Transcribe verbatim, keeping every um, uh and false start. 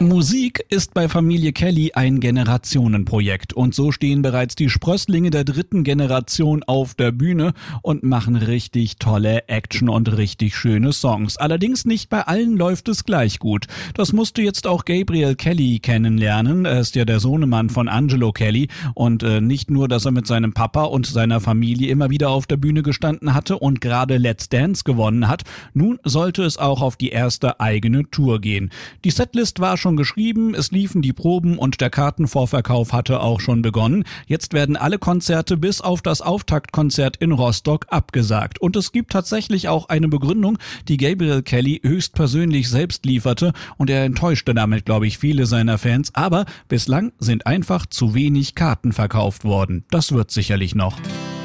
Musik ist bei Familie Kelly ein Generationenprojekt und so stehen bereits die Sprösslinge der dritten Generation auf der Bühne und machen richtig tolle Action und richtig schöne Songs. Allerdings nicht bei allen läuft es gleich gut. Das musste jetzt auch Gabriel Kelly kennenlernen. Er ist ja der Sohnemann von Angelo Kelly und äh, nicht nur, dass er mit seinem Papa und seiner Familie immer wieder auf der Bühne gestanden hatte und gerade Let's Dance gewonnen hat. Nun sollte es auch auf die erste eigene Tour gehen. Die Setlist war schon geschrieben, es liefen die Proben und der Kartenvorverkauf hatte auch schon begonnen. Jetzt werden alle Konzerte bis auf das Auftaktkonzert in Rostock abgesagt. Und es gibt tatsächlich auch eine Begründung, die Gabriel Kelly höchstpersönlich selbst lieferte und er enttäuschte damit, glaube ich, viele seiner Fans. Aber bislang sind einfach zu wenig Karten verkauft worden. Das wird sicherlich noch.